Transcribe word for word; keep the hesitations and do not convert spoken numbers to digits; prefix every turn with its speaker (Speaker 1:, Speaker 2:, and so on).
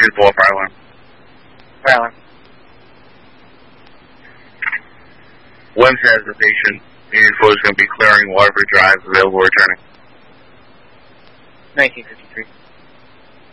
Speaker 1: three four, fire alarm.
Speaker 2: Fire alarm.
Speaker 1: Webs has the patient. Unit four is going to be clearing Waterford Drive, available returning.
Speaker 2: nineteen fifty-three.